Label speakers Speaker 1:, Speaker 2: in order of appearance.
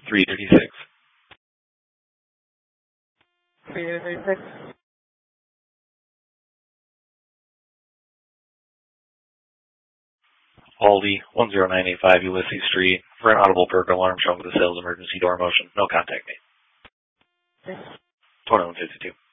Speaker 1: 336.
Speaker 2: 336.
Speaker 1: Aldi, 10985 Ulysses Street, for an audible burglar alarm showing with a sales emergency door motion. No contact made. 2152.